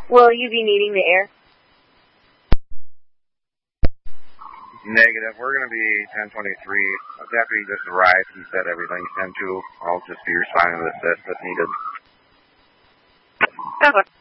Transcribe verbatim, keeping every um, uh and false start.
Will you be needing the air? Negative. We're going to be ten twenty-three. A deputy just arrived. He said everything. ten two. I'll just be responding to this if needed. Okay.